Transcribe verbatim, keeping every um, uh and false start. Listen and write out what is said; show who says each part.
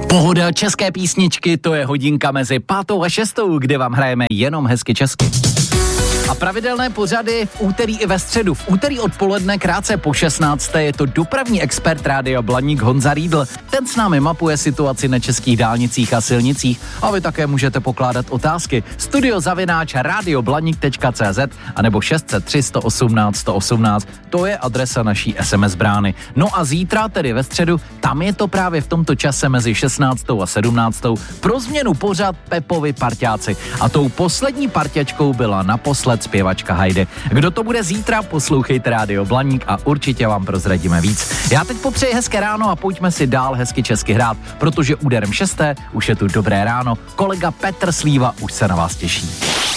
Speaker 1: Pohoda, české písničky, to je hodinka mezi pátou a šestou, kde vám hrajeme jenom hezky česky. A pravidelné pořady v úterý i ve středu. V úterý odpoledne krátce po šestnácté je to dopravní expert Rádia Blaník Honza Riedl. Ten s námi mapuje situaci na českých dálnicích a silnicích a vy také můžete pokládat otázky. Studio zavináč radioblaník tečka cé zet anebo šest set tři sto osmnáct sto osmnáct. To je adresa naší es em es brány. No a zítra, tedy ve středu, tam je to právě v tomto čase mezi šestnáctou a sedmnáctou. Pro změnu pořad Pepovi parťáci. A tou poslední parťačkou byla naposled zpěvačka Heidi. Kdo to bude zítra, poslouchejte Rádio Blaník a určitě vám prozradíme víc. Já teď popřeji hezké ráno a pojďme si dál hezky česky hrát, protože úderem šesté už je tu dobré ráno. Kolega Petr Slíva už se na vás těší.